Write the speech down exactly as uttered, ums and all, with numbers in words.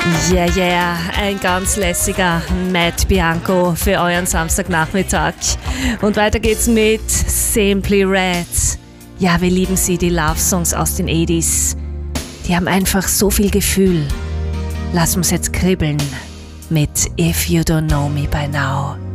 Yeah, yeah, ein ganz lässiger Matt Bianco für euren Samstagnachmittag. Und weiter geht's mit Simply Red. Ja, wir lieben sie, die Love-Songs aus den achtziger. Die haben einfach so viel Gefühl. Lass uns jetzt kribbeln mit If You Don't Know Me By Now.